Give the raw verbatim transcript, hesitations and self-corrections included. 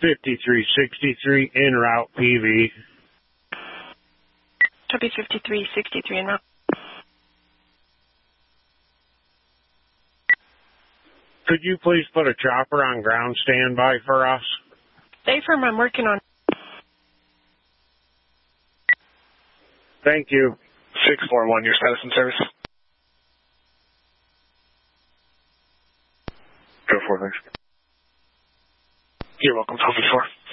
fifty-three sixty-three en route P V. Copy fifty-three sixty-three en route. Could you please put a chopper on ground standby for us? Stay firm, I'm working on. Thank you. six four one, your status and service. Go for it, thanks. You're welcome, twelve four.